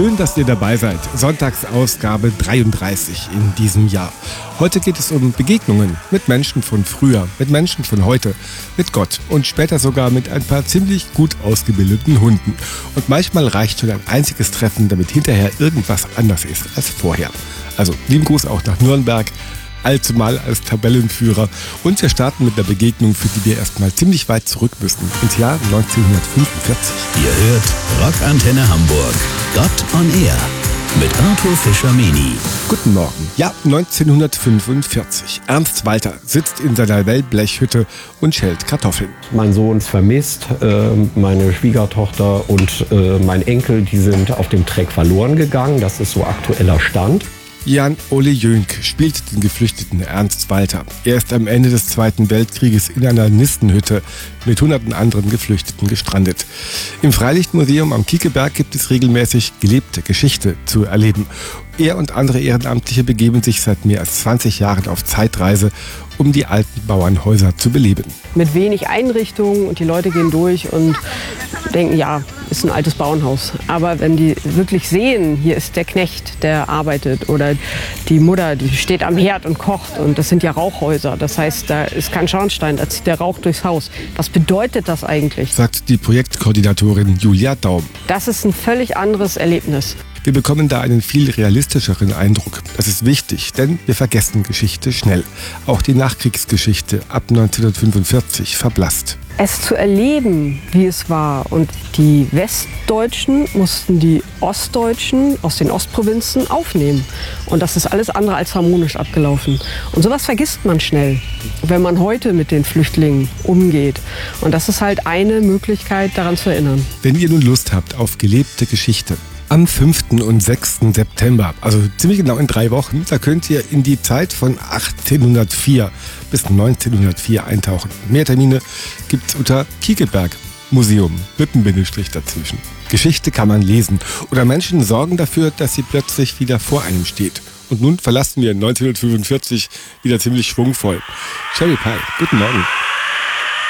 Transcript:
Schön, dass ihr dabei seid. Sonntagsausgabe 33 in diesem Jahr. Heute geht es um Begegnungen mit Menschen von früher, mit Menschen von heute, mit Gott und später sogar mit ein paar ziemlich gut ausgebildeten Hunden. Und manchmal reicht schon ein einziges Treffen, damit hinterher irgendwas anders ist als vorher. Also lieben Gruß auch nach Nürnberg, allzumal als Tabellenführer. Und wir starten mit einer Begegnung, für die wir erstmal ziemlich weit zurück müssen, ins Jahr 1945. Ihr hört Rockantenne Hamburg, Gott on Air mit Arthur Fischer-Meni. Guten Morgen. Ja, 1945. Ernst Walter sitzt in seiner Wellblechhütte und schält Kartoffeln. Mein Sohn ist vermisst, meine Schwiegertochter und mein Enkel, die sind auf dem Treck verloren gegangen. Das ist so aktueller Stand. Jan-Ole Jönk spielt den geflüchteten Ernst Walter. Er ist am Ende des Zweiten Weltkrieges in einer Nistenhütte mit hunderten anderen Geflüchteten gestrandet. Im Freilichtmuseum am Kiekeberg gibt es regelmäßig gelebte Geschichte zu erleben. Er und andere Ehrenamtliche begeben sich seit mehr als 20 Jahren auf Zeitreise, um die alten Bauernhäuser zu beleben. Mit wenig Einrichtungen und die Leute gehen durch und denken, ja, ist ein altes Bauernhaus. Aber wenn die wirklich sehen, hier ist der Knecht, der arbeitet, oder die Mutter, die steht am Herd und kocht, und das sind ja Rauchhäuser. Das heißt, da ist kein Schornstein, da zieht der Rauch durchs Haus. Was bedeutet das eigentlich? Sagt die Projektkoordinatorin Julia Daum. Das ist ein völlig anderes Erlebnis. Wir bekommen da einen viel realistischeren Eindruck. Das ist wichtig, denn wir vergessen Geschichte schnell. Auch die Nachkriegsgeschichte ab 1945 verblasst. Es zu erleben, wie es war. Und die Westdeutschen mussten die Ostdeutschen aus den Ostprovinzen aufnehmen. Und das ist alles andere als harmonisch abgelaufen. Und sowas vergisst man schnell, wenn man heute mit den Flüchtlingen umgeht. Und das ist halt eine Möglichkeit, daran zu erinnern. Wenn ihr nun Lust habt auf gelebte Geschichte, am 5. und 6. September, also ziemlich genau in 3 Wochen, da könnt ihr in die Zeit von 1804 bis 1904 eintauchen. Mehr Termine gibt's unter Kiekeberg Museum mit einem Bindestrich dazwischen. Geschichte kann man lesen oder Menschen sorgen dafür, dass sie plötzlich wieder vor einem steht. Und nun verlassen wir 1945 wieder ziemlich schwungvoll. Sherry Pie, guten Morgen.